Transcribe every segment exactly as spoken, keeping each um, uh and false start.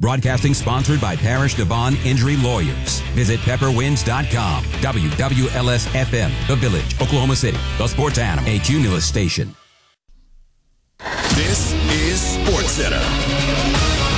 Broadcasting sponsored by Parish Devon Injury Lawyers. Visit pepper winds dot com. W W L S F M, The Village, Oklahoma City. The Sports Animal, a Cumulus station. This is SportsCenter.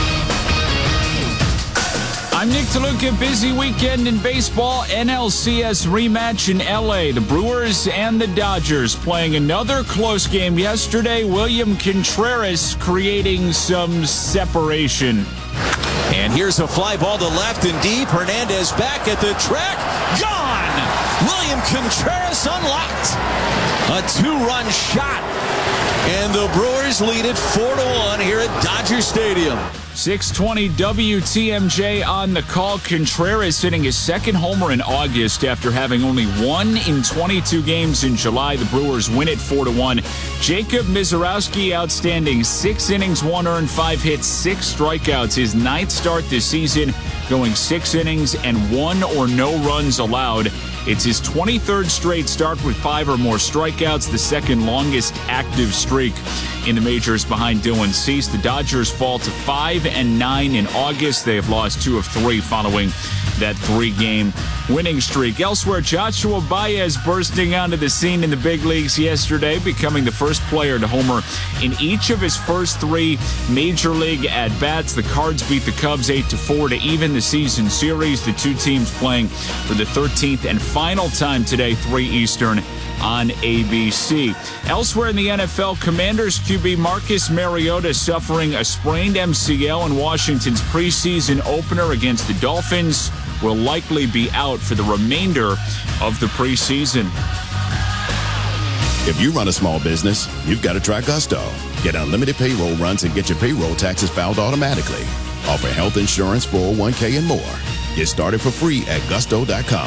I'm Nick DeLuca. Busy weekend in baseball. N L C S rematch in L A. The Brewers and the Dodgers playing another close game yesterday. William Contreras creating some separation. And here's a fly ball to left and deep. Hernandez back at the track. Gone! William Contreras unlocked. A two-run shot. And the Brewers lead it four to one here at Dodger Stadium. six twenty W T M J on the call. Contreras hitting his second homer in August after having only one in twenty-two games in July. The Brewers win it four to one. Jacob Misiorowski outstanding. Six innings, one earned, five hits, six strikeouts. His ninth start this season, going six innings and one or no runs allowed. It's his twenty-third straight start with five or more strikeouts, the second longest active streak in the majors behind Dylan Cease. The Dodgers fall to five and nine in August. They have lost two of three following that three-game winning streak. Elsewhere, Joshua Baez bursting onto the scene in the big leagues yesterday, becoming the first player to homer in each of his first three major league at-bats. The Cards beat the Cubs eight to four to even the season series. The two teams playing for the thirteenth and final time today, three Eastern on A B C. Elsewhere in the N F L, Commanders Q B Marcus Mariota suffering a sprained M C L in Washington's preseason opener against the Dolphins, will likely be out for the remainder of the preseason. If you run a small business, you've got to try Gusto. Get unlimited payroll runs and get your payroll taxes filed automatically. Offer health insurance, four oh one k, and more. Get started for free at gusto dot com.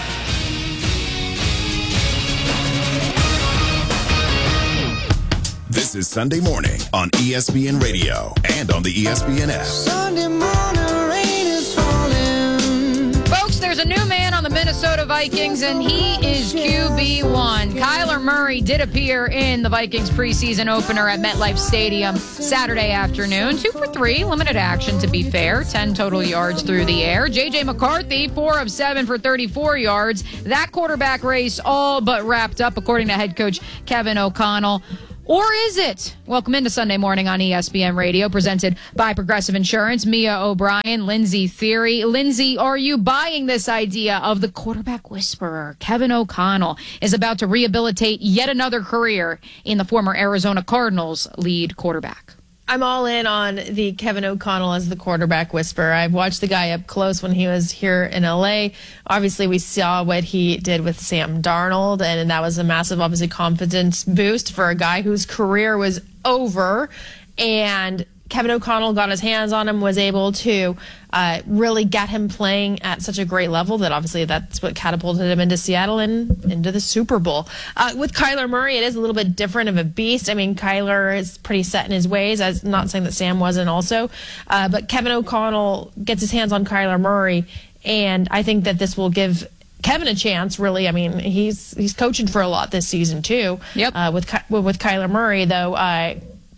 This is Sunday Morning on E S P N Radio and on the E S P N app. Sunday morning, rain is falling. Folks, there's a new man on the Minnesota Vikings, and he is Q B one. Kyler Murray did appear in the Vikings preseason opener at MetLife Stadium Saturday afternoon. Two for three, limited action to be fair. Ten total yards through the air. J J McCarthy, four of seven for thirty-four yards. That quarterback race all but wrapped up, according to head coach Kevin O'Connell. Or is it? Welcome into Sunday Morning on E S P N Radio, presented by Progressive Insurance. Mia O'Brien, Lindsey Theory. Lindsey, are you buying this idea of the quarterback whisperer? Kevin O'Connell is about to rehabilitate yet another career in the former Arizona Cardinals lead quarterback. I'm all in on the Kevin O'Connell as the quarterback whisperer. I've watched the guy up close when he was here in L A. Obviously, we saw what he did with Sam Darnold, and that was a massive, obviously, confidence boost for a guy whose career was over. And Kevin O'Connell got his hands on him, was able to uh, really get him playing at such a great level that obviously that's what catapulted him into Seattle and into the Super Bowl. Uh, with Kyler Murray, it is a little bit different of a beast. I mean, Kyler is pretty set in his ways. I'm not saying that Sam wasn't also. Uh, but Kevin O'Connell gets his hands on Kyler Murray, and I think that this will give Kevin a chance, really. I mean, he's he's coaching for a lot this season, too. Yep. Uh, with, with Kyler Murray, though, uh,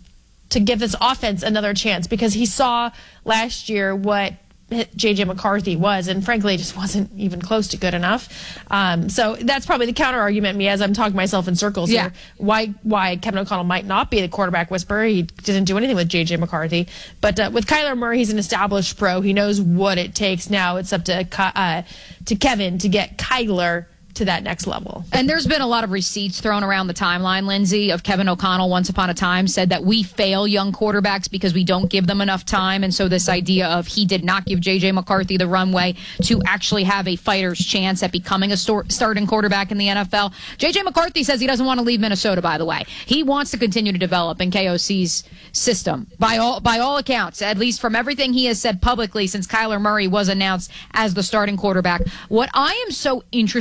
to give this offense another chance, because he saw last year what J J McCarthy was, and frankly, just wasn't even close to good enough. Um, so that's probably the counter argument, me, as I'm talking myself in circles yeah. here. Why why Kevin O'Connell might not be the quarterback whisperer. He didn't do anything with J J McCarthy. But uh, with Kyler Murray, he's an established pro. He knows what it takes. Now it's up to uh, to Kevin to get Kyler to that next level. And there's been a lot of receipts thrown around the timeline, Lindsey, of Kevin O'Connell once upon a time said that we fail young quarterbacks because we don't give them enough time. And so this idea of he did not give J J McCarthy the runway to actually have a fighter's chance at becoming a stor- starting quarterback in the N F L. J J McCarthy says he doesn't want to leave Minnesota, by the way. He wants to continue to develop in K O C's system. By all, by all accounts, at least from everything he has said publicly since Kyler Murray was announced as the starting quarterback. What I am so interested about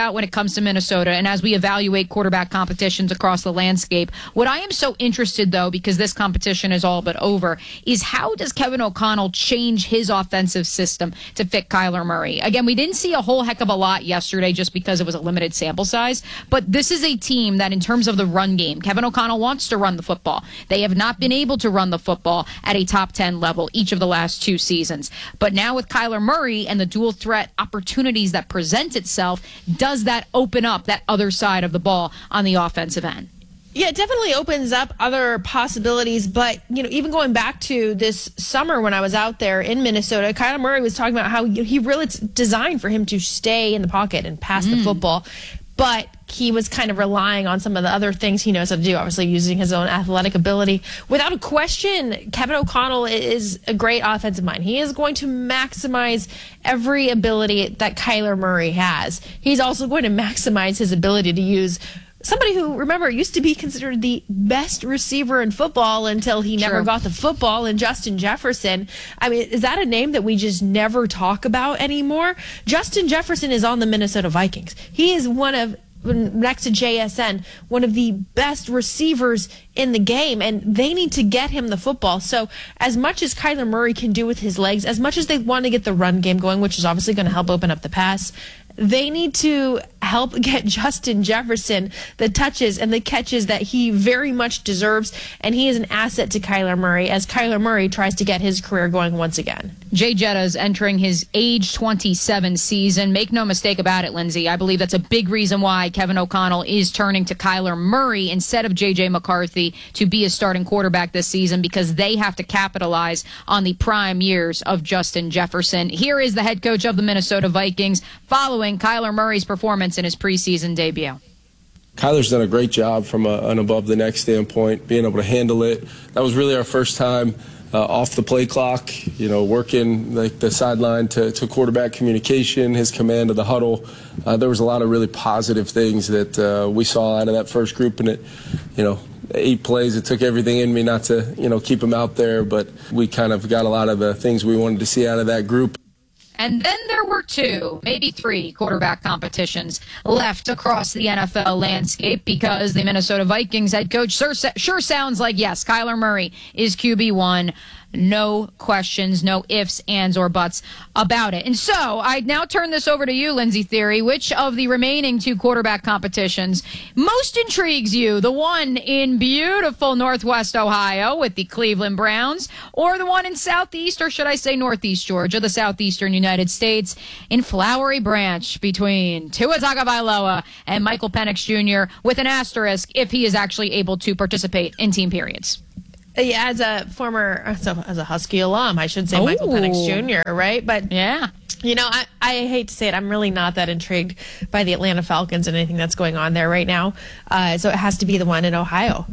about when it comes to Minnesota and as we evaluate quarterback competitions across the landscape, what I am so interested, though, because this competition is all but over, is how does Kevin O'Connell change his offensive system to fit Kyler Murray? Again, we didn't see a whole heck of a lot yesterday just because it was a limited sample size, but this is a team that in terms of the run game, Kevin O'Connell wants to run the football. They have not been able to run the football at a top ten level each of the last two seasons. But now with Kyler Murray and the dual threat opportunities that present itself, does that open up that other side of the ball on the offensive end? Yeah, it definitely opens up other possibilities. But, you know, even going back to this summer when I was out there in Minnesota, Kyler Murray was talking about how he really, it's designed for him to stay in the pocket and pass mm. the football. But he was kind of relying on some of the other things he knows how to do, obviously using his own athletic ability. Without a question, Kevin O'Connell is a great offensive mind. He is going to maximize every ability that Kyler Murray has. He's also going to maximize his ability to use somebody who, remember, used to be considered the best receiver in football until he never True. got the football, and Justin Jefferson. I mean, is that a name that we just never talk about anymore? Justin Jefferson is on the Minnesota Vikings. He is one of, next to J S N, one of the best receivers in the game, and they need to get him the football. So as much as Kyler Murray can do with his legs, as much as they want to get the run game going, which is obviously going to help open up the pass, they need to help get Justin Jefferson the touches and the catches that he very much deserves, and he is an asset to Kyler Murray as Kyler Murray tries to get his career going once again. Jay Jetta's entering his age twenty-seven season. Make no mistake about it, Lindsay. I believe that's a big reason why Kevin O'Connell is turning to Kyler Murray instead of J J McCarthy to be a starting quarterback this season, because they have to capitalize on the prime years of Justin Jefferson. Here is the head coach of the Minnesota Vikings following Kyler Murray's performance in his preseason debut. Kyler's done a great job from a, an above-the-neck standpoint, being able to handle it. That was really our first time uh, off the play clock, you know, working like the sideline to, to quarterback communication, his command of the huddle. Uh, there was a lot of really positive things that uh, we saw out of that first group, and it, you know, eight plays, it took everything in me not to, you know, keep him out there, but we kind of got a lot of the things we wanted to see out of that group. And then there were two, maybe three quarterback competitions left across the N F L landscape, because the Minnesota Vikings head coach sure, sure sounds like, yes, Kyler Murray is Q B one. No questions, no ifs, ands, or buts about it. And so I now turn this over to you, Lindsay Theory. Which of the remaining two quarterback competitions most intrigues you? The one in beautiful Northwest Ohio with the Cleveland Browns, or the one in Southeast, or should I say Northeast Georgia, the Southeastern United States, in Flowery Branch between Tua Tagovailoa and Michael Penix Junior, with an asterisk if he is actually able to participate in team periods? Yeah, as a former, as a, as a Husky alum, I should say Ooh. Michael Penix Junior, right? But yeah, you know, I, I hate to say it, I'm really not that intrigued by the Atlanta Falcons and anything that's going on there right now. Uh, so it has to be the one in Ohio.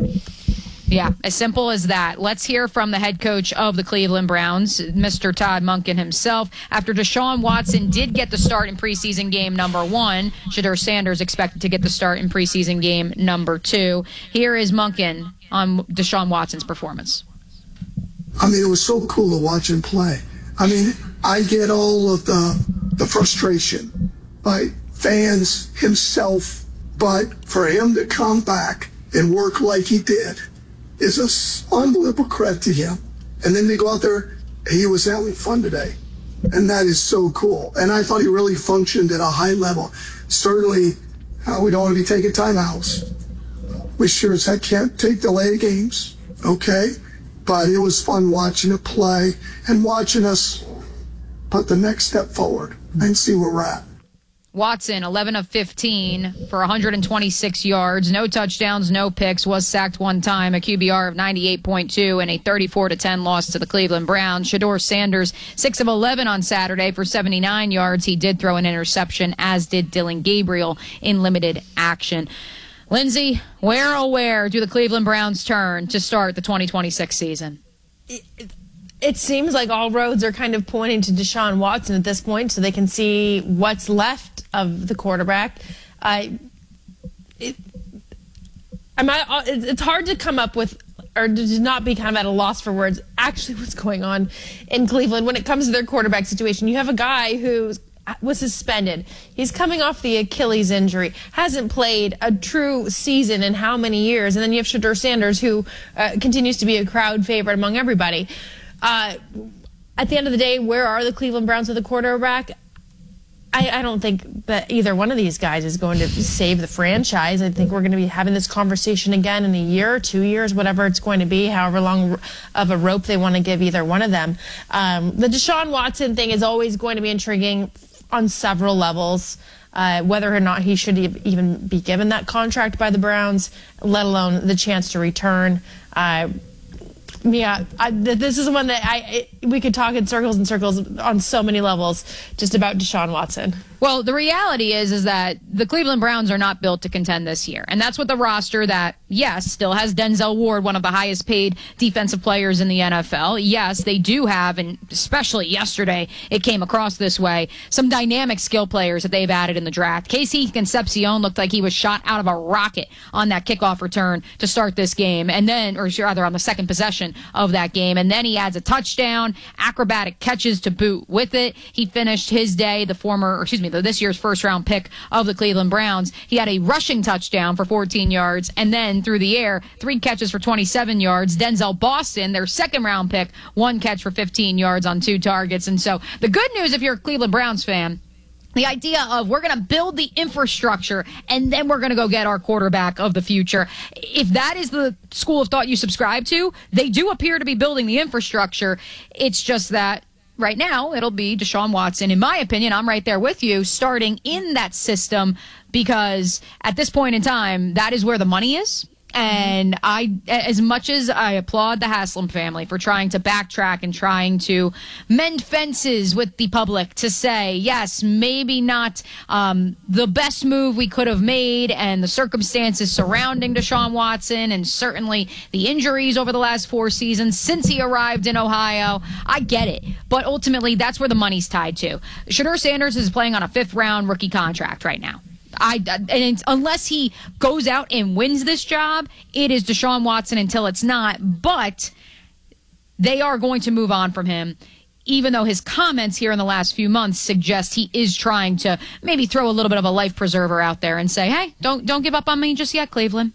Yeah, as simple as that. Let's hear from the head coach of the Cleveland Browns, Mister Todd Monken himself. After Deshaun Watson did get the start in preseason game number one, Shedeur Sanders expected to get the start in preseason game number two. Here is Monken on Deshaun Watson's performance. I mean, it was so cool to watch him play. I mean, I get all of the the frustration by fans, himself, but for him to come back and work like he did is an unbelievable credit to him. And then they go out there, he was having fun today. And that is so cool. And I thought he really functioned at a high level. Certainly, uh, we don't want to be taking timeouts. We sure as heck can't take delayed games, okay? But it was fun watching it play and watching us put the next step forward and see where we're at. Watson, eleven of fifteen for one hundred twenty-six yards, no touchdowns, no picks, was sacked one time, a Q B R of ninety-eight point two, and a thirty-four to ten loss to the Cleveland Browns. Shedeur Sanders, six of eleven on Saturday for seventy-nine yards. He did throw an interception, as did Dylan Gabriel in limited action. Lindsay, where oh where do the Cleveland Browns turn to start the twenty twenty-six season? It, it, it seems like all roads are kind of pointing to Deshaun Watson at this point, so they can see what's left of the quarterback. I, it, I'm not, it's hard to come up with, or to not be kind of at a loss for words, actually what's going on in Cleveland when it comes to their quarterback situation. You have a guy who's was suspended. He's coming off the Achilles injury, hasn't played a true season in how many years? And then you have Shedeur Sanders, who uh, continues to be a crowd favorite among everybody. Uh, at the end of the day, where are the Cleveland Browns with a quarterback? I, I don't think that either one of these guys is going to save the franchise. I think we're going to be having this conversation again in a year, two years, whatever it's going to be, however long of a rope they want to give either one of them. Um, the Deshaun Watson thing is always going to be intriguing on several levels, uh, whether or not he should even be given that contract by the Browns, let alone the chance to return. Uh, Yeah, I, this is one that I we could talk in circles and circles on so many levels just about Deshaun Watson. Well, the reality is is that the Cleveland Browns are not built to contend this year. And that's with the roster that, yes, still has Denzel Ward, one of the highest paid defensive players in the N F L. Yes, they do have, and especially yesterday, it came across this way, some dynamic skill players that they've added in the draft. Casey Concepcion looked like he was shot out of a rocket on that kickoff return to start this game. And then, or rather on the second possession of that game. And then he adds a touchdown, acrobatic catches to boot with it. He finished his day, the former, or excuse me, the, this year's first round pick of the Cleveland Browns. He had a rushing touchdown for fourteen yards, and then through the air, three catches for twenty-seven yards. Denzel Boston, their second round pick, one catch for fifteen yards on two targets. And so the good news, if you're a Cleveland Browns fan, the idea of we're going to build the infrastructure and then we're going to go get our quarterback of the future. If that is the school of thought you subscribe to, they do appear to be building the infrastructure. It's just that right now it'll be Deshaun Watson. In my opinion, I'm right there with you, starting in that system, because at this point in time, that is where the money is. And I, as much as I applaud the Haslam family for trying to backtrack and trying to mend fences with the public to say, yes, maybe not um, the best move we could have made, and the circumstances surrounding Deshaun Watson and certainly the injuries over the last four seasons since he arrived in Ohio, I get it. But ultimately, that's where the money's tied to. Shedeur Sanders is playing on a fifth round rookie contract right now. I, and it's, unless he goes out and wins this job, it is Deshaun Watson until it's not. But they are going to move on from him, even though his comments here in the last few months suggest he is trying to maybe throw a little bit of a life preserver out there and say, hey, don't don't give up on me just yet, Cleveland.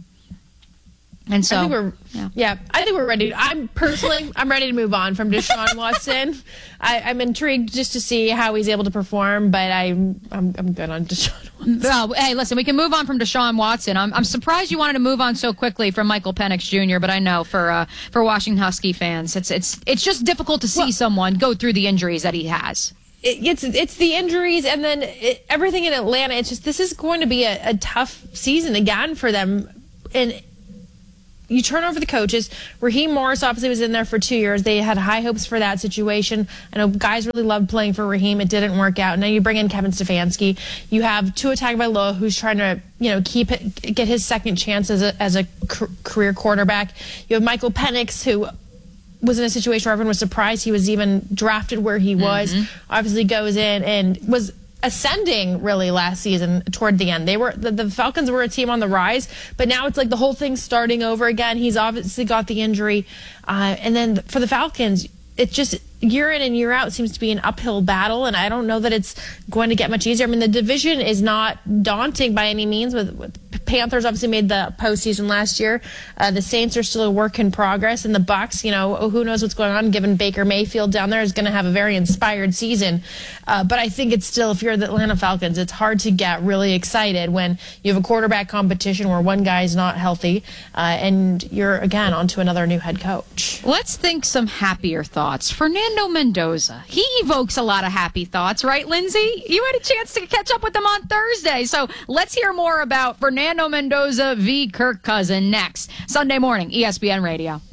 And so, I think we're, yeah. yeah, I think we're ready. I'm personally, I'm ready to move on from Deshaun Watson. I, I'm intrigued just to see how he's able to perform, but I'm, I'm, I'm good on Deshaun Watson. Well, hey, listen, we can move on from Deshaun Watson. I'm, I'm surprised you wanted to move on so quickly from Michael Penix Junior, but I know for, uh, for Washington Husky fans, it's, it's, it's just difficult to see well, someone go through the injuries that he has. It's it's the injuries and then it, everything in Atlanta. It's just, this is going to be a, a tough season again for them. And you turn over the coaches. Raheem Morris obviously was in there for two years. They had high hopes for that situation. I know guys really loved playing for Raheem. It didn't work out. Now you bring in Kevin Stefanski. You have Tua Tagovailoa, who's trying to, you know, keep it, get his second chance as a as a career quarterback. You have Michael Penix, who was in a situation where everyone was surprised he was even drafted where he was. Mm-hmm. Obviously goes in and was ascending really last season toward the end. They were the, the Falcons were a team on the rise, but now it's like the whole thing's starting over again. He's obviously got the injury. Uh, and then for the Falcons, it just year in and year out seems to be an uphill battle, and I don't know that it's going to get much easier. I mean, the division is not daunting by any means. With, with Panthers obviously made the postseason last year. Uh, the Saints are still a work in progress, and the Bucs, you know, who knows what's going on, given Baker Mayfield down there is going to have a very inspired season. Uh, but I think it's still, if you're the Atlanta Falcons, it's hard to get really excited when you have a quarterback competition where one guy is not healthy, uh, and you're, again, on to another new head coach. Let's think some happier thoughts. Fernando Mendoza. He evokes a lot of happy thoughts, right, Lindsay? You had a chance to catch up with him on Thursday. So let's hear more about Fernando Mendoza v. Kirk Cousins next. Sunday morning, E S P N Radio.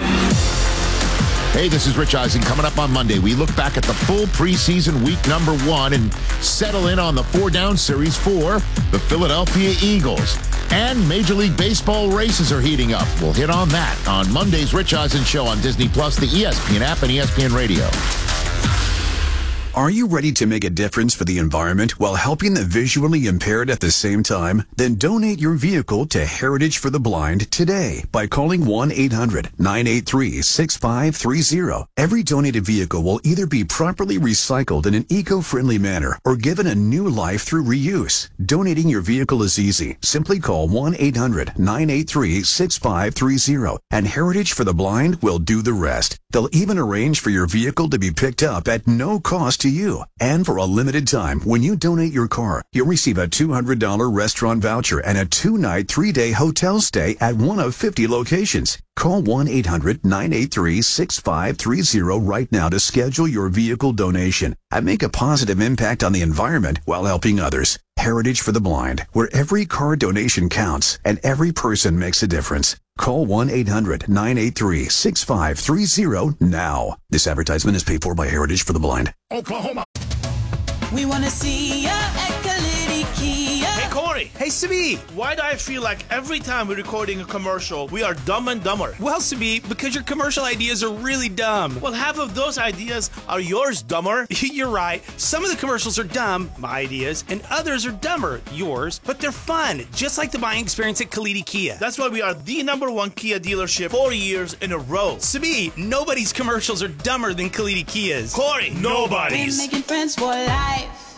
Hey, this is Rich Eisen. Coming up on Monday, we look back at the full preseason week number one and settle in on the four-down series for the Philadelphia Eagles. And Major League Baseball races are heating up. We'll hit on that on Monday's Rich Eisen Show on Disney Plus, the E S P N app, and E S P N Radio. Are you ready to make a difference for the environment while helping the visually impaired at the same time? Then donate your vehicle to Heritage for the Blind today by calling one eight hundred nine eight three six five three zero. Every donated vehicle will either be properly recycled in an eco-friendly manner or given a new life through reuse. Donating your vehicle is easy. Simply call one eight hundred nine eight three six five three zero and Heritage for the Blind will do the rest. They'll even arrange for your vehicle to be picked up at no cost to you. And for a limited time, when you donate your car, you'll receive a two hundred dollars restaurant voucher and a two-night, three-day hotel stay at one of fifty locations. Call one eight hundred nine eight three six five three zero right now to schedule your vehicle donation and make a positive impact on the environment while helping others. Heritage for the Blind, where every car donation counts and every person makes a difference. Call one eight hundred nine eight three six five three zero now. This advertisement is paid for by Heritage for the Blind. Oklahoma. We want to see ya at Kalidi Kia. Hey, Corey. Hey, Sabi. Why do I feel like every time we're recording a commercial, we are dumb and dumber? Well, Sabi, because your commercial ideas are really dumb. Well, half of those ideas are yours, dumber. You're right. Some of the commercials are dumb, my ideas, and others are dumber, yours, but they're fun, just like the buying experience at Kalidi Kia. That's why we are the number one Kia dealership four years in a row. Sabi, nobody's commercials are dumber than Kalidi Kia's. Corey, nobody's. We're making friends for life.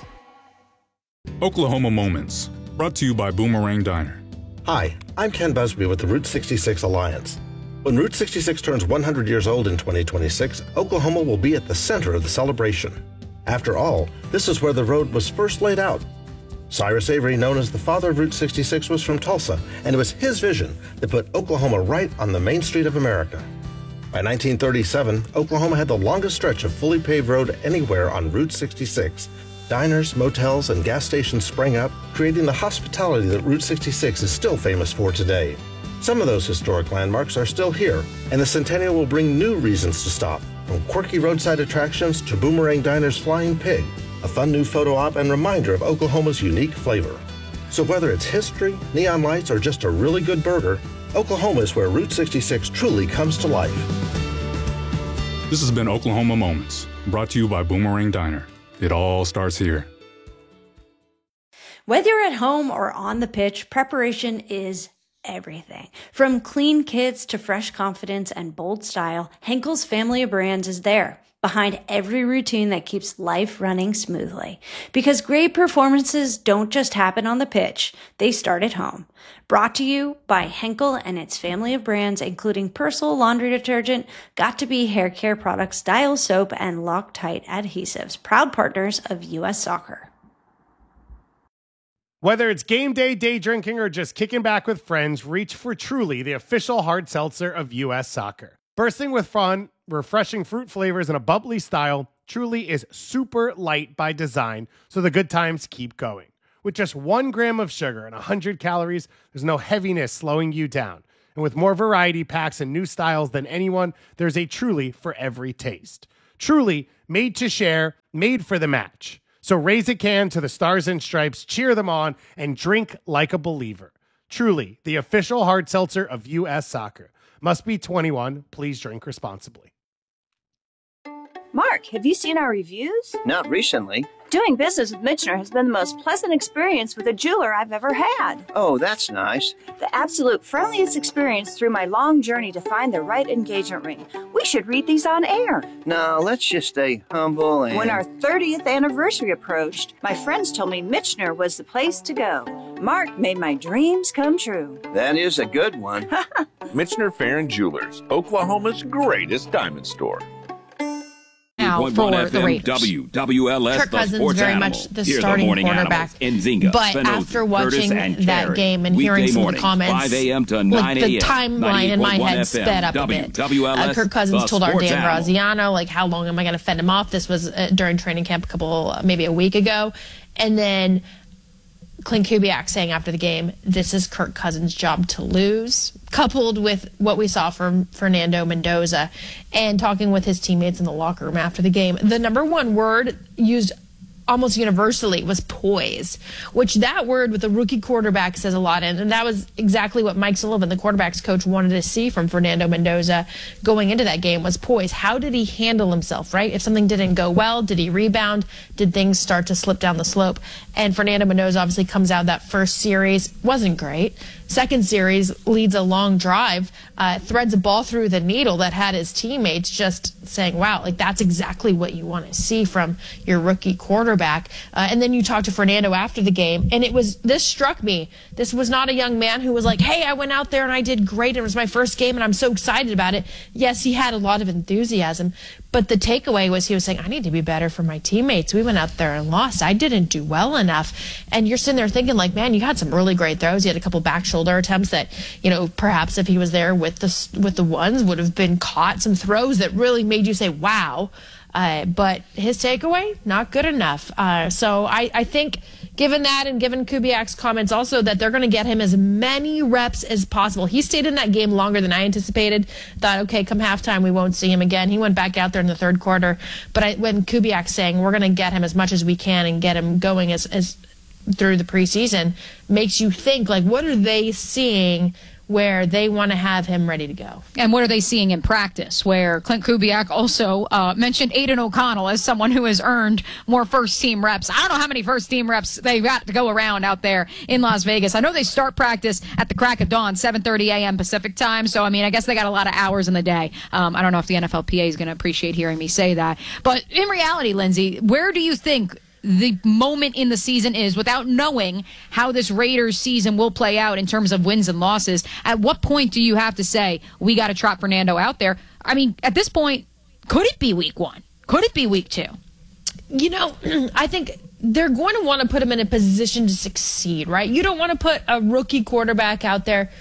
Oklahoma Moments, brought to you by Boomerang Diner. Hi, I'm Ken Busby with the Route sixty-six Alliance. When Route sixty-six turns one hundred years old in twenty twenty-six, Oklahoma will be at the center of the celebration. After all, this is where the road was first laid out. Cyrus Avery, known as the father of Route sixty-six, was from Tulsa, and it was his vision that put Oklahoma right on the main street of America. By nineteen thirty-seven, Oklahoma had the longest stretch of fully paved road anywhere on Route sixty-six. Diners, motels, and gas stations sprang up, creating the hospitality that Route sixty-six is still famous for today. Some of those historic landmarks are still here, and the Centennial will bring new reasons to stop, from quirky roadside attractions to Boomerang Diner's Flying Pig, a fun new photo op and reminder of Oklahoma's unique flavor. So whether it's history, neon lights, or just a really good burger, Oklahoma is where Route sixty-six truly comes to life. This has been Oklahoma Moments, brought to you by Boomerang Diner. It all starts here. Whether you're at home or on the pitch, preparation is everything. From clean kits to fresh confidence and bold style, Henkel's family of brands is there, behind every routine that keeps life running smoothly. Because great performances don't just happen on the pitch, they start at home. Brought to you by Henkel and its family of brands, including Persil laundry detergent, Got2b hair care products, Dial soap, and Loctite adhesives, proud partners of U S Soccer. Whether it's game day, day drinking, or just kicking back with friends, reach for Truly, the official hard seltzer of U S Soccer. Bursting with fun, refreshing fruit flavors, and a bubbly style, Truly is super light by design, so the good times keep going. With just one gram of sugar and one hundred calories, there's no heaviness slowing you down. And with more variety packs and new styles than anyone, there's a Truly for every taste. Truly, made to share, made for the match. So raise a can to the Stars and Stripes, cheer them on, and drink like a believer. Truly, the official hard seltzer of U S Soccer. Must be twenty-one. Please drink responsibly. Mark, have you seen our reviews? Not recently. Doing business with Michener has been the most pleasant experience with a jeweler I've ever had. Oh, that's nice. The absolute friendliest experience through my long journey to find the right engagement ring. We should read these on air. No, let's just stay humble and... When our thirtieth anniversary approached, my friends told me Michener was the place to go. Mark made my dreams come true. That is a good one. Michener Farron Jewelers, Oklahoma's greatest diamond store. Now for the Raiders. W W L S, Kirk the Cousins sports very animal. much the Here are starting morning quarterback. animals. Nzinga, but Spinoza, after watching Curtis, and that Carey. game and Weekday hearing some mornings, of the comments, five a.m. to like nine a.m. the timeline in my head F M, sped up w, a bit. W L S, Uh, Kirk Cousins the told our sports Dan animal. Graziano, like, how long am I going to fend him off? This was uh, during training camp a couple, uh, maybe a week ago. And then Clint Kubiak saying after the game, this is Kirk Cousins' job to lose, coupled with what we saw from Fernando Mendoza and talking with his teammates in the locker room after the game. The number one word used almost universally was poise, which that word with a rookie quarterback says a lot. And, and that was exactly what Mike Sullivan, the quarterback's coach, wanted to see from Fernando Mendoza going into that game was poise. How did he handle himself, right? If something didn't go well, did he rebound? Did things start to slip down the slope? And Fernando Mendoza obviously comes out that first series, wasn't great. Second series leads a long drive, uh, threads a ball through the needle that had his teammates just saying, wow, like that's exactly what you want to see from your rookie quarterback. Uh, and then you talk to Fernando after the game, and it was, this struck me. This was not a young man who was like, hey, I went out there and I did great. It was my first game and I'm so excited about it. Yes, he had a lot of enthusiasm, but the takeaway was he was saying, I need to be better for my teammates. We went out there and lost. I didn't do well enough. And you're sitting there thinking like, man, you had some really great throws. You had a couple back shoulder attempts that, you know, perhaps if he was there with the, with the ones would have been caught. Some throws that really made you say, wow. Uh, but his takeaway, not good enough. Uh, so I, I think given that and given Kubiak's comments also that they're going to get him as many reps as possible. He stayed in that game longer than I anticipated. Thought, okay, come halftime, we won't see him again. He went back out there in the third quarter. But I, when Kubiak's saying we're going to get him as much as we can and get him going as, as through the preseason, makes you think, like, what are they seeing where they want to have him ready to go? And what are they seeing in practice, where Clint Kubiak also uh, mentioned Aiden O'Connell as someone who has earned more first-team reps. I don't know how many first-team reps they've got to go around out there in Las Vegas. I know they start practice at the crack of dawn, seven thirty a.m. Pacific time, so, I mean, I guess they got a lot of hours in the day. Um, I don't know if the N F L P A is going to appreciate hearing me say that. But in reality, Lindsay, where do you think the moment in the season is, without knowing how this Raiders season will play out in terms of wins and losses? At what point do you have to say, we got to trot Fernando out there? I mean, at this point, could it be week one? Could it be week two? You know, I think they're going to want to put him in a position to succeed, right? You don't want to put a rookie quarterback out there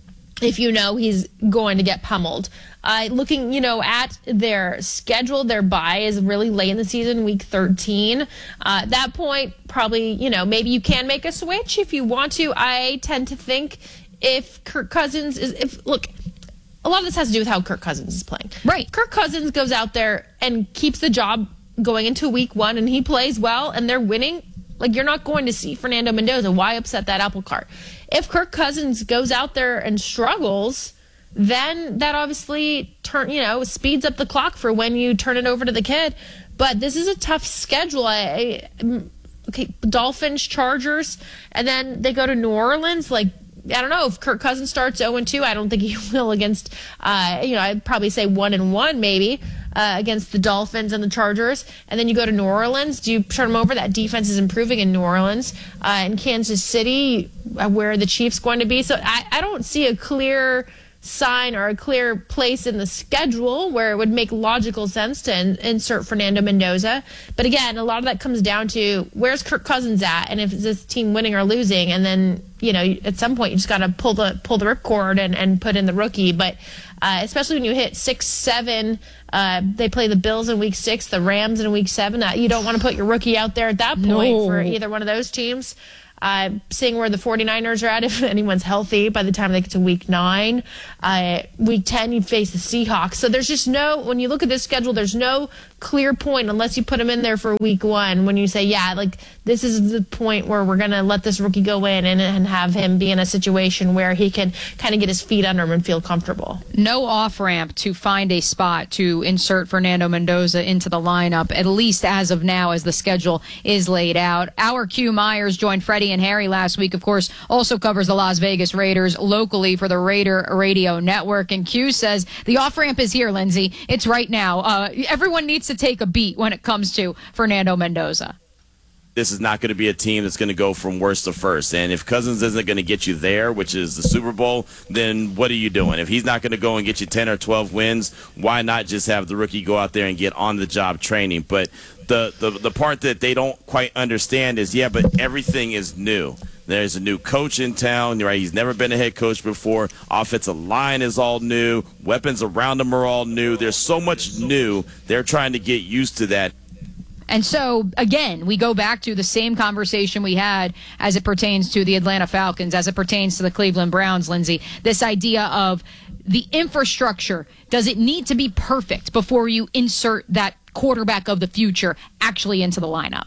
if you know he's going to get pummeled. Uh, looking, you know, at their schedule, their bye is really late in the season, week thirteen. Uh, at that point, probably, you know, maybe you can make a switch if you want to. I tend to think if Kirk Cousins is, if look, a lot of this has to do with how Kirk Cousins is playing. Right. Kirk Cousins goes out there and keeps the job going into week one, and he plays well, and they're winning. Like, you're not going to see Fernando Mendoza. Why upset that apple cart? If Kirk Cousins goes out there and struggles, then that obviously turn you know speeds up the clock for when you turn it over to the kid. But this is a tough schedule. I, I, okay, Dolphins, Chargers, and then they go to New Orleans. Like, I don't know if Kirk Cousins starts oh and two. I don't think he will against. Uh, you know, I'd probably say one and one maybe. Uh, against the Dolphins and the Chargers, and then you go to New Orleans. Do you turn them over? That defense is improving in New Orleans. Uh, in Kansas City, uh, where are the Chiefs going to be? So I, I don't see a clear sign or a clear place in the schedule where it would make logical sense to in, insert Fernando Mendoza. But again, a lot of that comes down to where's Kirk Cousins at, and if is this team winning or losing, and then, you know, at some point you just got to pull the pull the ripcord and, and put in the rookie. But uh, especially when you hit six, seven, uh, they play the Bills in week six, the Rams in week seven. Uh, you don't want to put your rookie out there at that point No. for either one of those teams. Uh, seeing where the 49ers are at, if anyone's healthy by the time they get to week nine. Uh, week ten, you face the Seahawks. So there's just no, when you look at this schedule, there's no clear point unless you put him in there for week one when you say, yeah, like this is the point where we're going to let this rookie go in and, and have him be in a situation where he can kind of get his feet under him and feel comfortable. No off-ramp to find a spot to insert Fernando Mendoza into the lineup, at least as of now as the schedule is laid out. Our Q Myers joined Freddie and Harry last week, of course, also covers the Las Vegas Raiders locally for the Raider Radio Network. And Q says the off-ramp is here, Lindsay. It's right now. Uh, everyone needs to take a beat when it comes to Fernando Mendoza. This is not going to be a team that's going to go from worst to first. And if Cousins isn't going to get you there, which is the Super Bowl, then what are you doing? If he's not going to go and get you ten or twelve wins, why not just have the rookie go out there and get on-the-job training? But the, the, the part that they don't quite understand is, yeah, but everything is new. There's a new coach in town, right? He's never been a head coach before. Offensive line is all new. Weapons around him are all new. There's so much new. They're trying to get used to that. And so, again, we go back to the same conversation we had as it pertains to the Atlanta Falcons, as it pertains to the Cleveland Browns, Lindsay. This idea of the infrastructure. Does it need to be perfect before you insert that quarterback of the future actually into the lineup?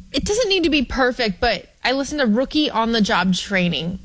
it doesn't need to be perfect, but I listened to rookie on-the-job training.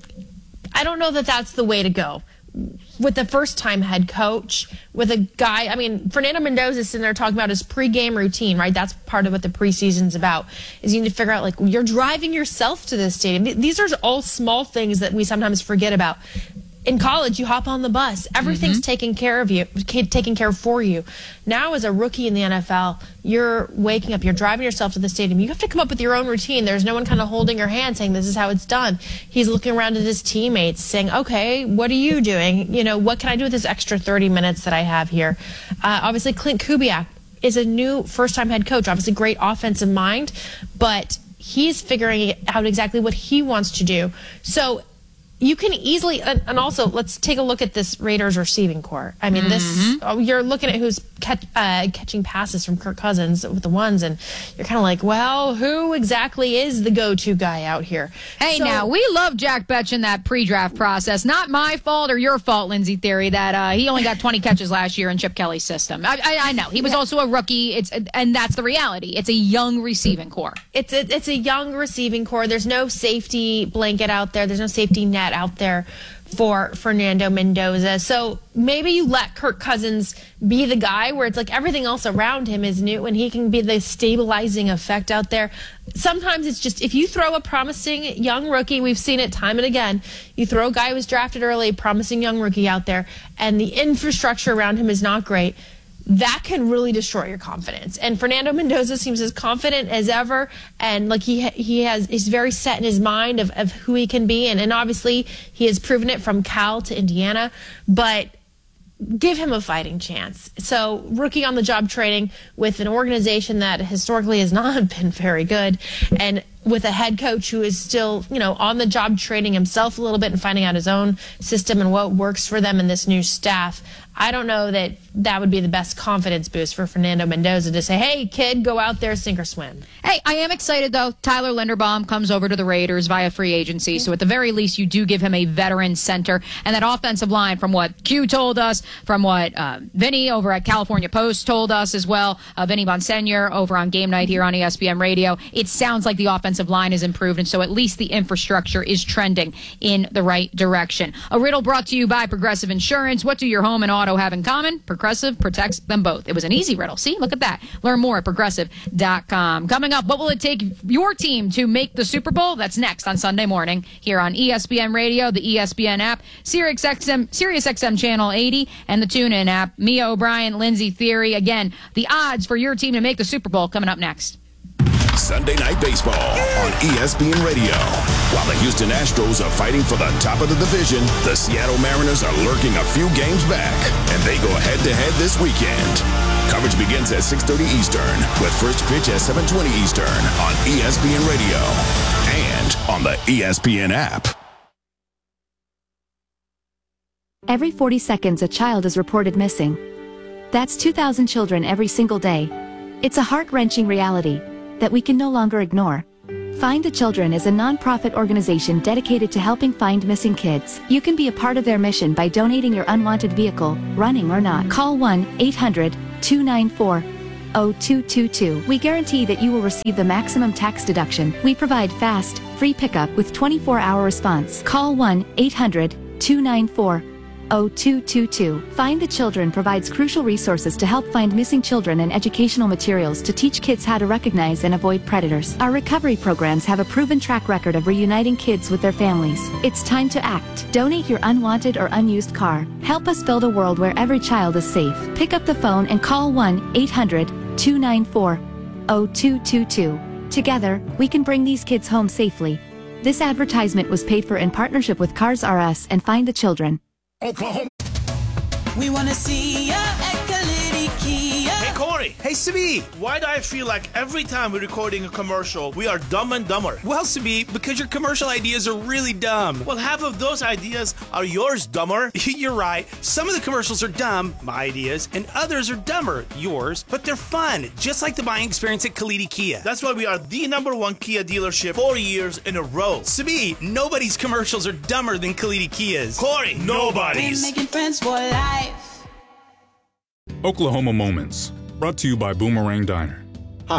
I don't know that that's the way to go. With the first-time head coach, with a guy, I mean, Fernando Mendoza is sitting there talking about his pregame routine, right? That's part of what the preseason's about, is you need to figure out, like, you're driving yourself to this stadium. These are all small things that we sometimes forget about. In college, you hop on the bus. Everything's mm-hmm. taken care of you, taken care of for you. Now, as a rookie in the N F L, you're waking up, you're driving yourself to the stadium. You have to come up with your own routine. There's no one kind of holding your hand saying, this is how it's done. He's looking around at his teammates saying, okay, what are you doing? You know, what can I do with this extra thirty minutes that I have here? Uh, obviously, Clint Kubiak is a new first-time head coach. Obviously, great offensive mind, but he's figuring out exactly what he wants to do. So, you can easily, and also, let's take a look at this Raiders receiving core. I mean, this, mm-hmm. you're looking at who's catch, uh, catching passes from Kirk Cousins with the ones, and you're kind of like, well, who exactly is the go-to guy out here? Hey, so, now, we love Jack Betch in that pre-draft process. Not my fault or your fault, Lindsay Theory, that uh, he only got twenty catches last year in Chip Kelly's system. I, I, I know. He was yeah. also a rookie, It's and that's the reality. It's a young receiving core. It's a, it's a young receiving core. There's no safety blanket out there. There's no safety net out there for Fernando Mendoza. So maybe you let Kirk Cousins be the guy where it's like everything else around him is new and he can be the stabilizing effect out there. Sometimes it's just, if you throw a promising young rookie, we've seen it time and again, you throw a guy who was drafted early, promising young rookie out there, and the infrastructure around him is not great, that can really destroy your confidence. And Fernando Mendoza seems as confident as ever, and like he he has he's very set in his mind of, of who he can be, and, and obviously he has proven it from Cal to Indiana, but give him a fighting chance. So rookie on the job training with an organization that historically has not been very good, and with a head coach who is still, you know, on the job training himself a little bit and finding out his own system and what works for them in this new staff. I don't know that that would be the best confidence boost for Fernando Mendoza to say, hey, kid, go out there, sink or swim. Hey, I am excited, though. Tyler Linderbaum comes over to the Raiders via free agency. So at the very least, you do give him a veteran center. And that offensive line, from what Q told us, from what uh, Vinny over at California Post told us as well, uh, Vinny Bonsignor over on Game Night here on E S P N Radio, it sounds like the offensive line is improved. And so at least the infrastructure is trending in the right direction. A riddle brought to you by Progressive Insurance. What do your home and auto have in common? Progressive protects them both. It was an easy riddle. See, look at that. Learn more at progressive dot com. Coming up, what will it take your team to make the Super Bowl? That's next on Sunday morning here on E S P N Radio, the E S P N app, Sirius X M, Sirius X M Channel eighty, and the TuneIn app. Mia O'Brien, Lindsay Theory. Again, the odds for your team to make the Super Bowl coming up next. Sunday Night Baseball on E S P N Radio. While the Houston Astros are fighting for the top of the division, the Seattle Mariners are lurking a few games back, and they go head-to-head this weekend. Coverage begins at six thirty Eastern, with first pitch at seven twenty Eastern on E S P N Radio and on the E S P N app. Every forty seconds, a child is reported missing. That's two thousand children every single day. It's a heart-wrenching reality that we can no longer ignore. Find the Children is a non-profit organization dedicated to helping find missing kids. You can be a part of their mission by donating your unwanted vehicle, running or not. Call one eight hundred two nine four zero two two two. We guarantee that you will receive the maximum tax deduction. We provide fast, free pickup with twenty-four hour response. Call one eight hundred two nine four zero two two two. Find the Children provides crucial resources to help find missing children and educational materials to teach kids how to recognize and avoid predators. Our recovery programs have a proven track record of reuniting kids with their families. It's time to act. Donate your unwanted or unused car. Help us build a world where every child is safe. Pick up the phone and call one eight hundred two nine four zero two two two. Together, we can bring these kids home safely. This advertisement was paid for in partnership with Cars R Us and Find the Children. Oklahoma. We want to see ya at Kalidi Kia. Hey, Corey. Hey, Sabi. Why do I feel like every time we're recording a commercial, we are dumb and dumber? Well, Sabi, because your commercial ideas are really dumb. Well, half of those ideas are yours, dumber. You're right. Some of the commercials are dumb, my ideas, and others are dumber, yours, but they're fun, just like the buying experience at Kalidi Kia. That's why we are the number one Kia dealership four years in a row. Sabi, nobody's commercials are dumber than Kalidi Kia's. Corey, nobody's. We're making friends for life. Oklahoma Moments, brought to you by Boomerang Diner. Hi,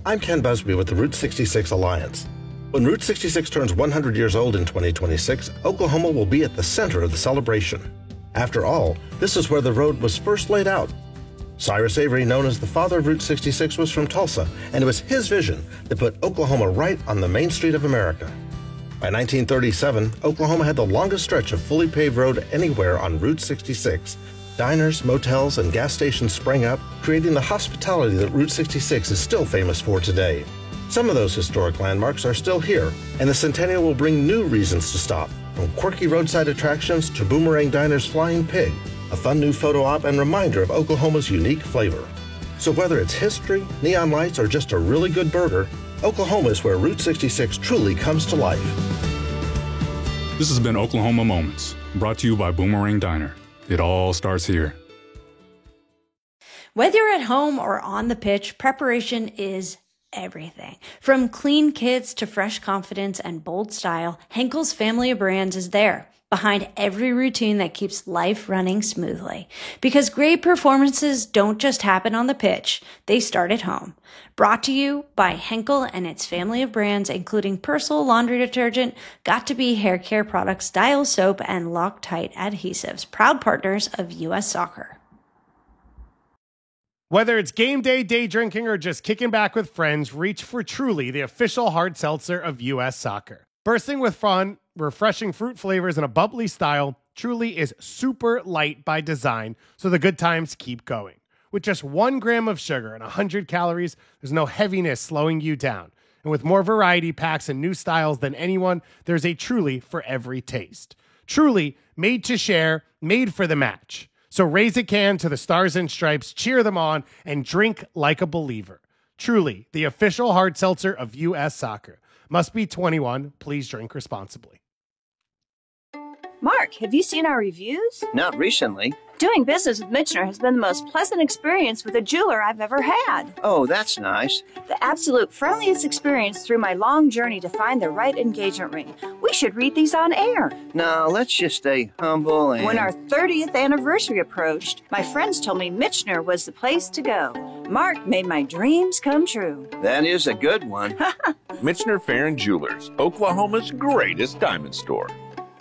I'm Ken Busby with the Route sixty-six Alliance. When Route sixty-six turns one hundred years old in twenty twenty-six, Oklahoma will be at the center of the celebration. After all, this is where the road was first laid out. Cyrus Avery, known as the father of Route sixty-six, was from Tulsa, and it was his vision that put Oklahoma right on the main street of America. By nineteen thirty-seven, Oklahoma had the longest stretch of fully paved road anywhere on Route sixty-six. Diners, motels, and gas stations sprang up, creating the hospitality that Route sixty-six is still famous for today. Some of those historic landmarks are still here, and the Centennial will bring new reasons to stop, from quirky roadside attractions to Boomerang Diner's Flying Pig, a fun new photo op and reminder of Oklahoma's unique flavor. So whether it's history, neon lights, or just a really good burger, Oklahoma is where Route sixty-six truly comes to life. This has been Oklahoma Moments, brought to you by Boomerang Diner. It all starts here. Whether you're at home or on the pitch, preparation is everything. From clean kits to fresh confidence and bold style, Henkel's family of brands is there, behind every routine that keeps life running smoothly. Because great performances don't just happen on the pitch, they start at home. Brought to you by Henkel and its family of brands, including Persil laundry detergent, Got2b hair care products, Dial soap, and Loctite adhesives, proud partners of U S Soccer. Whether it's game day, day drinking, or just kicking back with friends, reach for Truly, the official hard seltzer of U S Soccer. Bursting with fun, refreshing fruit flavors, and a bubbly style, Truly is super light by design, so the good times keep going. With just one gram of sugar and one hundred calories, there's no heaviness slowing you down. And with more variety packs and new styles than anyone, there's a Truly for every taste. Truly, made to share, made for the match. So raise a can to the Stars and Stripes, cheer them on, and drink like a believer. Truly, the official hard seltzer of U S Soccer. Must be twenty-one. Please drink responsibly. Mark, have you seen our reviews? Not recently. Doing business with Michener has been the most pleasant experience with a jeweler I've ever had. Oh, that's nice. The absolute friendliest experience through my long journey to find the right engagement ring. We should read these on air. No, let's just stay humble and... When our thirtieth anniversary approached, my friends told me Michener was the place to go. Mark made my dreams come true. That is a good one. Michener Farron Jewelers, Oklahoma's greatest diamond store.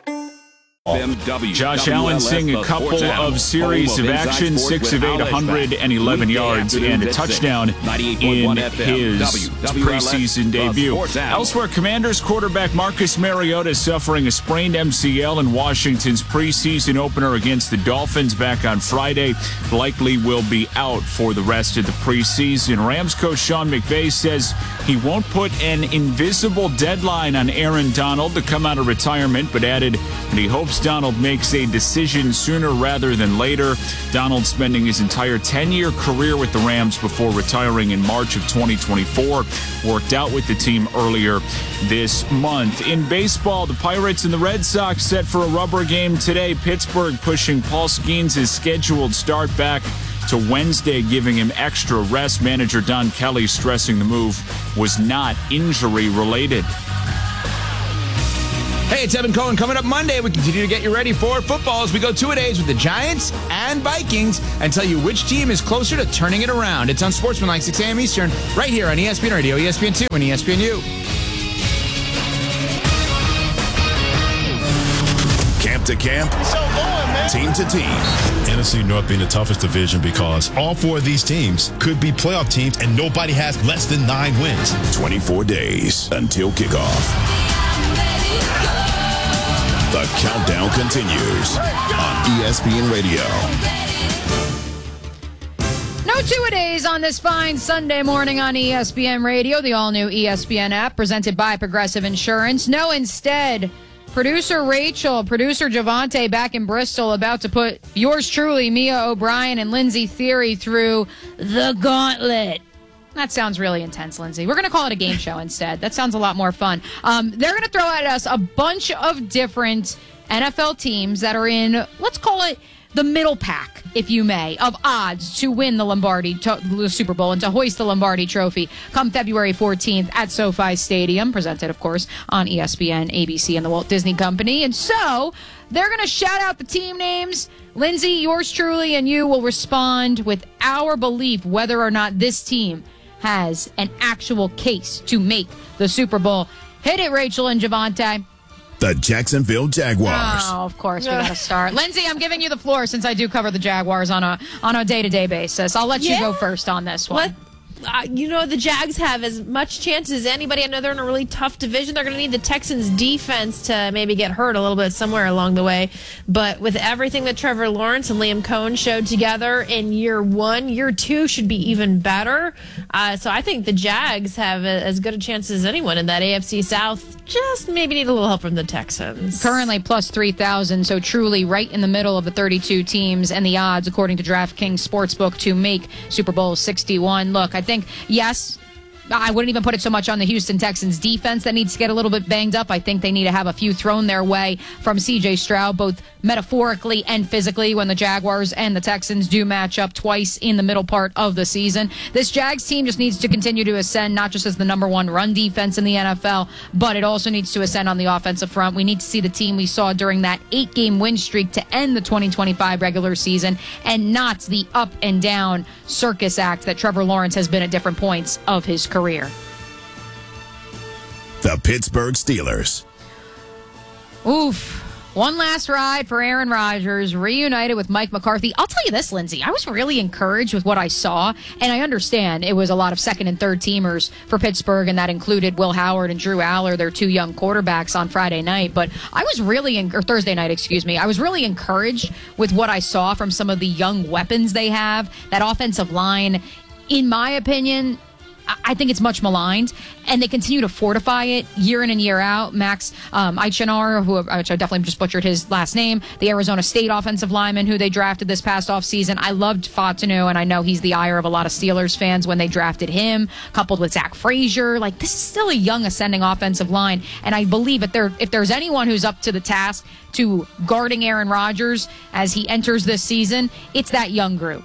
Josh Allen seeing a couple of series of action, six of eight, one hundred eleven yards, and a touchdown in his preseason debut. Elsewhere, Commanders quarterback Marcus Mariota suffering a sprained M C L in Washington's preseason opener against the Dolphins back on Friday. Likely will be out for the rest of the preseason. Rams coach Sean McVay says he won't put an invisible deadline on Aaron Donald to come out of retirement, but added that he hopes Donald makes a decision sooner rather than later. Donald spending his entire ten-year career with the Rams before retiring in March of twenty twenty-four. Worked out with the team earlier this month. In baseball, the Pirates and the Red Sox set for a rubber game today. Pittsburgh pushing Paul Skeens' scheduled start back to Wednesday, giving him extra rest. Manager Don Kelly stressing the move was not injury-related. Hey, it's Evan Cohen. Coming up Monday, we continue to get you ready for football as we go two-a-days with the Giants and Vikings and tell you which team is closer to turning it around. It's on Sportsmanlike, six a.m. Eastern, right here on E S P N Radio, E S P N two, and E S P N U. Camp to camp, team to team. N F C North being the toughest division because all four of these teams could be playoff teams and nobody has less than nine wins. twenty-four days until kickoff. The countdown continues on E S P N Radio. No two-a-days on this fine Sunday morning on E S P N Radio, the all-new E S P N app presented by Progressive Insurance. No, instead, producer Rachel, producer Javante back in Bristol about to put yours truly, Mia O'Brien and Lindsay Theory through the gauntlet. That sounds really intense, Lindsay. We're going to call it a game show instead. That sounds a lot more fun. Um, they're going to throw at us a bunch of different N F L teams that are in, let's call it the middle pack, if you may, of odds to win the Lombardi, to, the Super Bowl, and to hoist the Lombardi Trophy come February fourteenth at SoFi Stadium, presented, of course, on E S P N, A B C, and the Walt Disney Company. And so they're going to shout out the team names. Lindsay, yours truly, and you will respond with our belief whether or not this team has an actual case to make the Super Bowl. Hit it, Rachel and Javante. The Jacksonville Jaguars. Oh, of course, we got to start. Lindsay, I'm giving you the floor since I do cover the Jaguars on a on a day-to-day basis. I'll let Yeah. you go first on this one. Let, uh, you know, the Jags have as much chance as anybody. I know they're in a really tough division. They're going to need the Texans' defense to maybe get hurt a little bit somewhere along the way. But with everything that Trevor Lawrence and Liam Cohen showed together in year one, year two should be even better. Uh, so I think the Jags have a, as good a chance as anyone in that A F C South. Just maybe need a little help from the Texans. Currently plus three thousand, so truly right in the middle of the thirty-two teams and the odds, according to DraftKings Sportsbook, to make Super Bowl sixty-one. Look, I think, yes, I wouldn't even put it so much on the Houston Texans defense that needs to get a little bit banged up. I think they need to have a few thrown their way from C J Stroud, both metaphorically and physically, when the Jaguars and the Texans do match up twice in the middle part of the season. This Jags team just needs to continue to ascend, not just as the number one run defense in the N F L, but it also needs to ascend on the offensive front. We need to see the team we saw during that eight-game win streak to end the twenty twenty-five regular season, and not the up and down circus act that Trevor Lawrence has been at different points of his career. The Pittsburgh Steelers. Oof. One last ride for Aaron Rodgers, reunited with Mike McCarthy. I'll tell you this, Lindsay. I was really encouraged with what I saw, and I understand it was a lot of second and third teamers for Pittsburgh, and that included Will Howard and Drew Aller, their two young quarterbacks, on Friday night. But I was really, or Thursday night, excuse me, I was really encouraged with what I saw from some of the young weapons they have. That offensive line, in my opinion, I think it's much maligned, and they continue to fortify it year in and year out. Max um, Eichenar, who which I definitely just butchered his last name, the Arizona State offensive lineman who they drafted this past offseason. I loved Fatanu, and I know he's the ire of a lot of Steelers fans when they drafted him, coupled with Zach Frazier. Like, this is still a young ascending offensive line, and I believe if, there, if there's anyone who's up to the task to guarding Aaron Rodgers as he enters this season, it's that young group.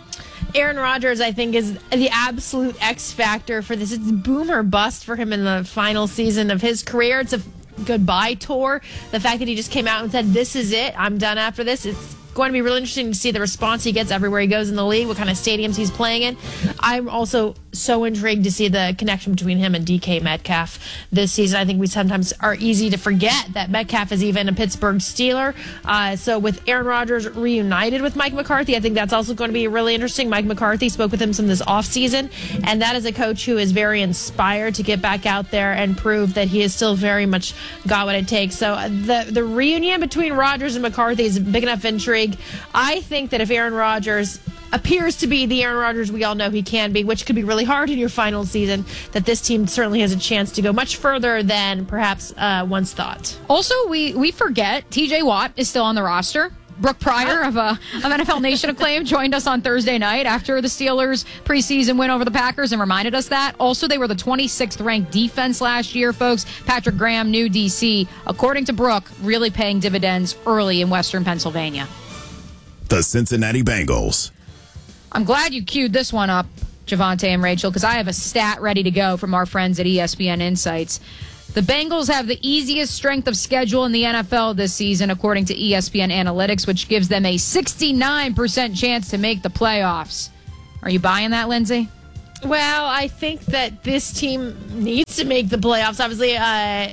Aaron Rodgers, I think, is the absolute X factor for this. It's boom or bust for him in the final season of his career. It's a goodbye tour. The fact that he just came out and said, this is it, I'm done after this. It's going to be really interesting to see the response he gets everywhere he goes in the league, what kind of stadiums he's playing in. I'm also so intrigued to see the connection between him and D K Metcalf this season. I think we sometimes are easy to forget that Metcalf is even a Pittsburgh Steeler. Uh, so with Aaron Rodgers reunited with Mike McCarthy, I think that's also going to be really interesting. Mike McCarthy spoke with him some this offseason, and that is a coach who is very inspired to get back out there and prove that he has still very much got what it takes. So the, the reunion between Rodgers and McCarthy is big enough intrigue. I think that if Aaron Rodgers appears to be the Aaron Rodgers we all know he can be, which could be really hard in your final season, that this team certainly has a chance to go much further than perhaps uh, once thought. Also, we, we forget T J Watt is still on the roster. Brooke Pryor of, uh, of N F L Nation Acclaim joined us on Thursday night after the Steelers' preseason win over the Packers and reminded us that. Also, they were the twenty-sixth ranked defense last year, folks. Patrick Graham, new D C, according to Brooke, really paying dividends early in Western Pennsylvania. The Cincinnati Bengals. I'm glad you queued this one up, Javante and Rachel, because I have a stat ready to go from our friends at E S P N Insights. The Bengals have the easiest strength of schedule in the N F L this season, according to E S P N Analytics, which gives them a sixty-nine percent chance to make the playoffs. Are you buying that, Lindsay? Well, I think that this team needs to make the playoffs. Obviously, uh,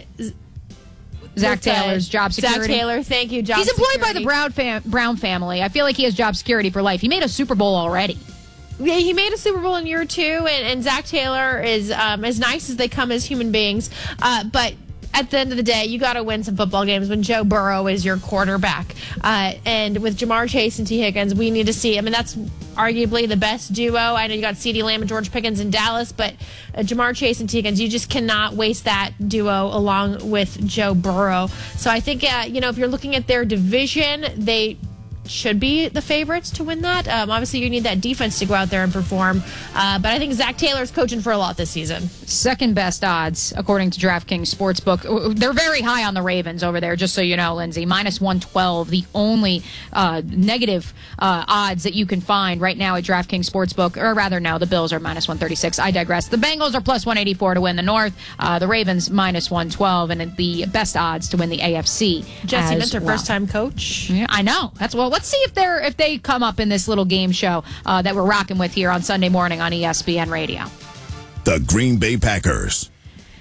Zach Taylor's job security. Zach Taylor, thank you, job He's employed security. by the Brown, fam- Brown family. I feel like he has job security for life. He made a Super Bowl already. Yeah, he made a Super Bowl in year two, and, and Zach Taylor is um, as nice as they come as human beings. Uh, but at the end of the day, you got to win some football games when Joe Burrow is your quarterback. Uh, and with Jamar Chase and T. Higgins, we need to see. I mean, that's arguably the best duo. I know you got CeeDee Lamb and George Pickens in Dallas, but uh, Jamar Chase and T. Higgins, you just cannot waste that duo along with Joe Burrow. So I think, uh, you know, if you're looking at their division, they should be the favorites to win that. Um, obviously, you need that defense to go out there and perform. Uh, but I think Zach Taylor's coaching for a lot this season. Second best odds, according to DraftKings Sportsbook. They're very high on the Ravens over there, just so you know, Lindsay. minus one twelve, the only uh, negative uh, odds that you can find right now at DraftKings Sportsbook. Or rather, no, the Bills are minus one thirty-six. I digress. The Bengals are plus one eighty-four to win the North. Uh, the Ravens minus one twelve, and the best odds to win the A F C. Jesse as Minter, well. first-time coach. Yeah, I know. That's well. Let's see if they're if they come up in this little game show uh, that we're rocking with here on Sunday morning on E S P N Radio. the Green Bay Packers.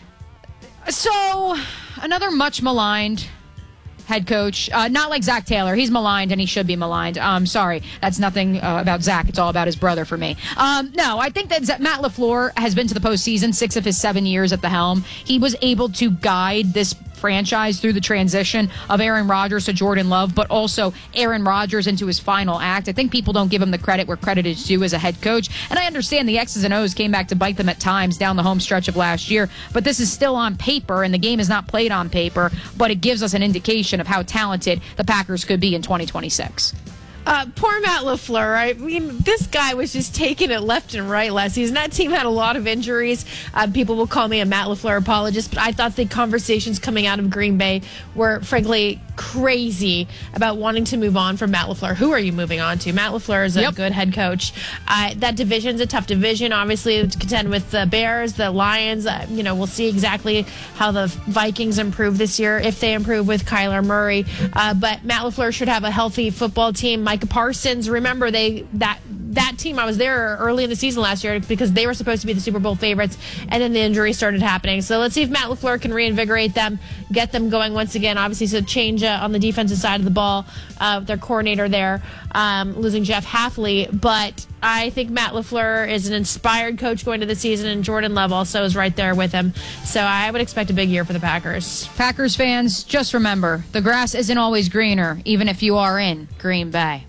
So, another much maligned head coach. Uh, not like Zach Taylor. He's maligned, and he should be maligned. Um, sorry, that's nothing uh, about Zach. It's all about his brother for me. Um, no, I think that Z- Matt LaFleur has been to the postseason six of his seven years at the helm. He was able to guide this franchise through the transition of Aaron Rodgers to Jordan Love, but also Aaron Rodgers into his final act. I think people don't give him the credit where credit is due as a head coach. And I understand the X's and O's came back to bite them at times down the home stretch of last year, but this is still on paper, and the game is not played on paper, but it gives us an indication of how talented the Packers could be in twenty twenty-six. Uh, poor Matt LaFleur. I mean, this guy was just taking it left and right last season. That team had a lot of injuries. Uh, people will call me a Matt LaFleur apologist, but I thought the conversations coming out of Green Bay were, frankly, crazy about wanting to move on from Matt LaFleur. Who are you moving on to? Matt LaFleur is a yep. good head coach. Uh, that division's a tough division, obviously, to contend with the Bears, the Lions. Uh, you know, we'll see exactly how the Vikings improve this year, if they improve with Kyler Murray. Uh, but Matt LaFleur should have a healthy football team. Micah Parsons, remember they that that team, I was there early in the season last year because they were supposed to be the Super Bowl favorites, and then the injury started happening. So let's see if Matt LaFleur can reinvigorate them, get them going once again. Obviously, it's a change uh, on the defensive side of the ball, uh, their coordinator there, um, losing Jeff Hafley. But I think Matt LaFleur is an inspired coach going to the season, and Jordan Love also is right there with him. So I would expect a big year for the Packers. Packers fans, just remember, the grass isn't always greener, even if you are in Green Bay.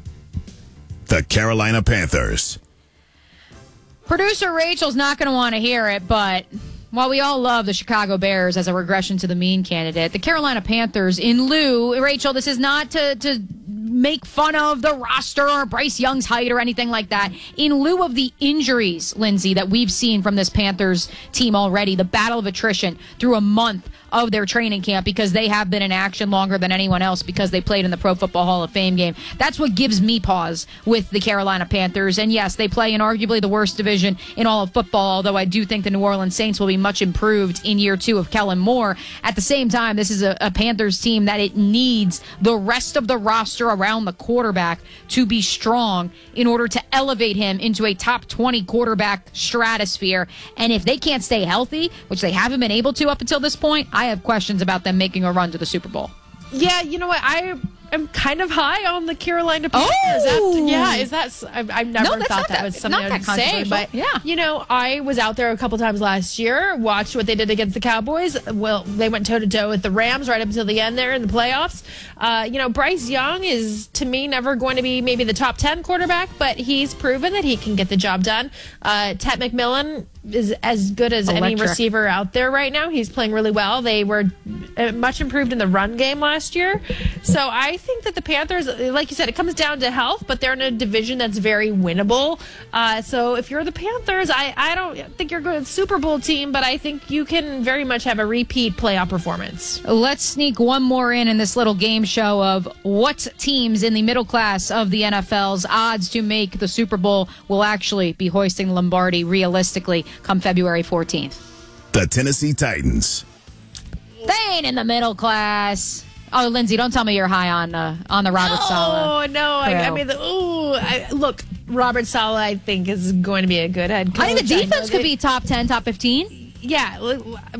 The Carolina Panthers. Producer Rachel's not going to want to hear it, but while we all love the Chicago Bears as a regression to the mean candidate, the Carolina Panthers, in lieu, Rachel, this is not to, to make fun of the roster or Bryce Young's height or anything like that. In lieu of the injuries, Lindsay, that we've seen from this Panthers team already, the battle of attrition through a month of their training camp because they have been in action longer than anyone else because they played in the Pro Football Hall of Fame game. That's what gives me pause with the Carolina Panthers. And yes, they play in arguably the worst division in all of football, although I do think the New Orleans Saints will be much improved in year two of Kellen Moore. At the same time, this is a, a Panthers team that it needs the rest of the roster around the quarterback to be strong in order to elevate him into a top twenty quarterback stratosphere. And if they can't stay healthy, which they haven't been able to up until this point, I have questions about them making a run to the Super Bowl. Yeah, you know what? I am kind of high on the Carolina Panthers. Oh! After, yeah, is that? I've, I've never no, thought that, that was something I would say. But, yeah. you know, I was out there a couple times last year, watched what they did against the Cowboys. Well, they went toe-to-toe with the Rams right up until the end there in the playoffs. Uh, you know, Bryce Young is, to me, never going to be maybe the top ten quarterback, but he's proven that he can get the job done. Uh, Ted McMillan is as good as Electric. any receiver out there right now. He's playing really well. They were uh, much improved in the run game last year. So I think that the Panthers, like you said, it comes down to health, but they're in a division that's very winnable. Uh, so if you're the Panthers, I, I don't think you're going to Super Bowl team, but I think you can very much have a repeat playoff performance. Let's sneak one more in in this little game show of what teams in the middle class of the N F L's odds to make the Super Bowl will actually be hoisting Lombardi realistically come February fourteenth. The Tennessee Titans. They ain't in the middle class. Oh, Lindsay, don't tell me you're high on uh, on the Robert no, Saleh. Oh, no. I, I mean, the, ooh, I, look, Robert Saleh, I think, is going to be a good head coach. I think the defense I could be top ten, top fifteen. Yeah.